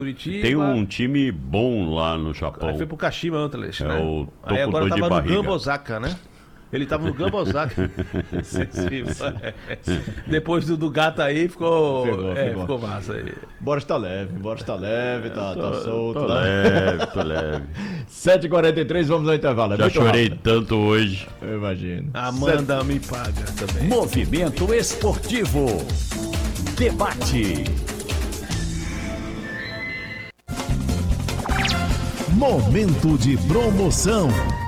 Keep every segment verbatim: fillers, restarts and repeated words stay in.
Curitiba. Tem um time bom lá no Japão. Aí foi pro Kashima ontem, Alexandre. É né? o Aí agora Tokudô de tava no barriga. Gamba Osaka, né? Ele tava no Gamba Osaka. Depois do, do gato aí, ficou, Pegou, é, pegou. ficou massa aí. Boris tá leve, Boris tá leve, tá, tá solto. Tô né? leve, tô leve. sete e quarenta e três, vamos ao intervalo. É Já muito chorei rápido. tanto hoje. Eu imagino. Amanda me paga também. Movimento Esportivo. Debate. Momento de promoção.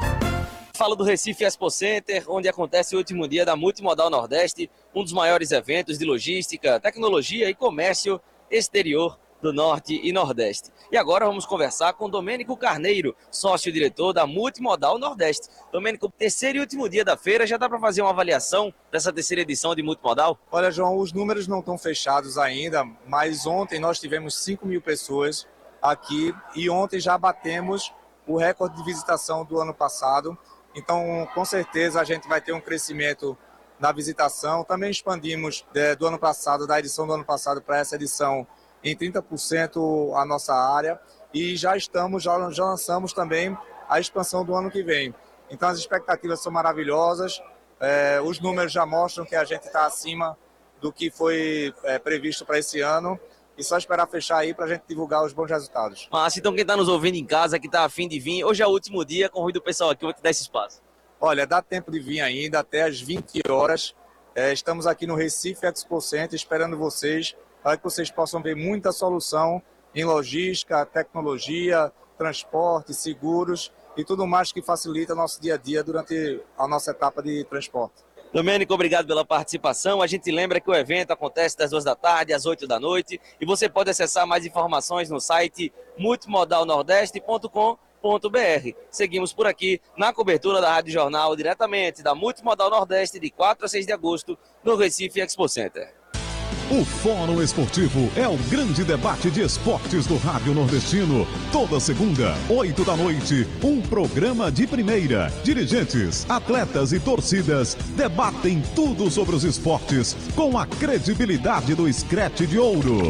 Falo do Recife Expo Center, onde acontece o último dia da Multimodal Nordeste, um dos maiores eventos de logística, tecnologia e comércio exterior do Norte e Nordeste. E agora vamos conversar com Domênico Carneiro, sócio-diretor da Multimodal Nordeste. Domênico, terceiro e último dia da feira, já dá para fazer uma avaliação dessa terceira edição de Multimodal? Olha, João, os números não estão fechados ainda, mas ontem nós tivemos cinco mil pessoas aqui e ontem já batemos o recorde de visitação do ano passado. Então, com certeza, a gente vai ter um crescimento na visitação. Também expandimos é, do ano passado, da edição do ano passado para essa edição, em trinta por cento a nossa área. E já estamos, já, já lançamos também a expansão do ano que vem. Então, as expectativas são maravilhosas. É, os números já mostram que a gente está acima do que foi é, previsto para esse ano. E só esperar fechar aí para a gente divulgar os bons resultados. Mas então quem está nos ouvindo em casa, que está afim de vir, hoje é o último dia, convido o pessoal aqui, eu vou te dar esse espaço. Olha, dá tempo de vir ainda, até às vinte horas. É, estamos aqui no Recife Expo Center esperando vocês, para que vocês possam ver muita solução em logística, tecnologia, transporte, seguros e tudo mais que facilita nosso dia a dia durante a nossa etapa de transporte. Domênico, obrigado pela participação. A gente lembra que o evento acontece das duas da tarde às oito da noite e você pode acessar mais informações no site multimodal nordeste ponto com ponto br. Seguimos por aqui na cobertura da Rádio Jornal, diretamente da Multimodal Nordeste, de quatro a seis de agosto, no Recife Expo Center. O Fórum Esportivo é o grande debate de esportes do Rádio Nordestino. Toda segunda, oito da noite, um programa de primeira. Dirigentes, atletas e torcidas debatem tudo sobre os esportes com a credibilidade do Scratch de Ouro.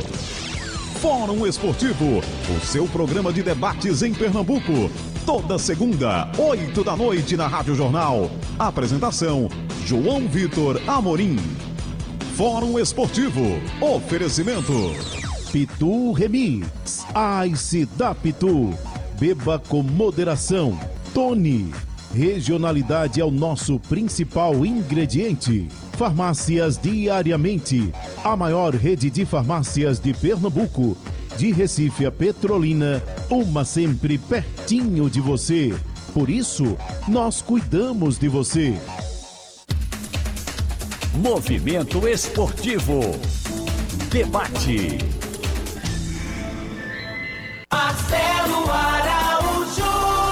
Fórum Esportivo, o seu programa de debates em Pernambuco. Toda segunda, oito da noite na Rádio Jornal. Apresentação, João Vitor Amorim. Fórum Esportivo. Oferecimento. Pitu Remix. Ice da Pitu. Beba com moderação. Tony. Regionalidade é o nosso principal ingrediente. Farmácias Diariamente. A maior rede de farmácias de Pernambuco. De Recife a Petrolina. Uma sempre pertinho de você. Por isso, nós cuidamos de você. Movimento Esportivo. Debate. Marcelo Araújo.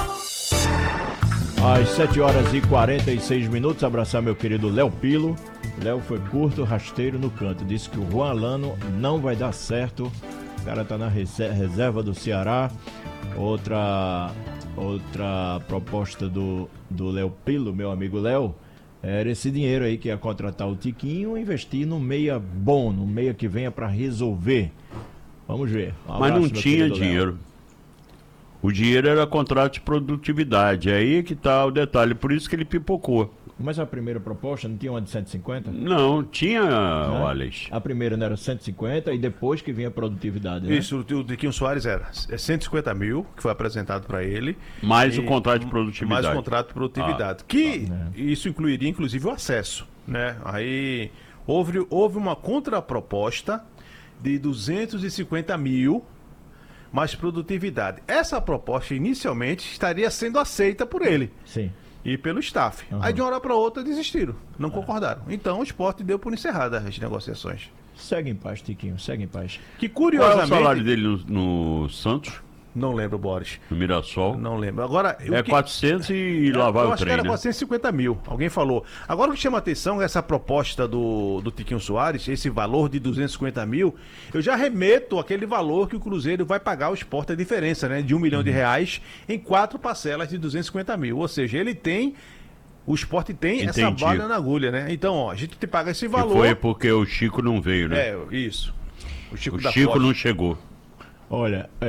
Às sete horas e quarenta e seis minutos, abraçar meu querido Léo Pilo. Léo foi curto, rasteiro no canto. Disse que o Juan Alano não vai dar certo. O cara tá na reserva do Ceará. Outra, outra proposta do, do Léo Pilo, meu amigo Léo, era esse dinheiro aí que ia contratar o Tiquinho e investir no meia bom, no meia que venha para resolver. Vamos ver. Um Mas não abraço, meu tinha querido Léo. dinheiro. O dinheiro era contrato de produtividade. Aí que tá o detalhe. Por isso que ele pipocou. Mas a primeira proposta não tinha uma de cento e cinquenta? Não, tinha, Né? Wallace. A primeira não era cento e cinquenta e depois que vinha a produtividade, né? Isso, o Tiquinho Soares era é cento e cinquenta mil, que foi apresentado para ele. Mais E- o contrato de produtividade. Mais o contrato de produtividade. que isso incluiria, inclusive, o acesso. Né? Aí houve, houve uma contraproposta de duzentos e cinquenta mil mais produtividade. Essa proposta, inicialmente, estaria sendo aceita por ele. Sim. E pelo staff. Uhum. Aí de uma hora para outra desistiram, não concordaram. Então o esporte deu por encerrada as negociações. Segue em paz, Tiquinho, segue em paz. Que Qual é curiosamente. o salário dele no, no Santos, Não lembro, Boris. no Mirassol? Não lembro. Agora, o É que- quatrocentos e lá vai eu o acho que trem, era né? quatrocentos e cinquenta mil. Alguém falou. Agora o que chama atenção é essa proposta do, do Tiquinho Soares, esse valor de duzentos e cinquenta mil. Eu já remeto aquele valor que o Cruzeiro vai pagar ao esporte, a diferença, né? De um milhão de reais em quatro parcelas de duzentos e cinquenta mil. Ou seja, ele tem. O esporte tem essa Entendi. bala na agulha, né? Então, ó, a gente te paga esse E valor. foi porque o Chico não veio, né? É, isso. O Chico, o da Chico Foz. não chegou. Olha,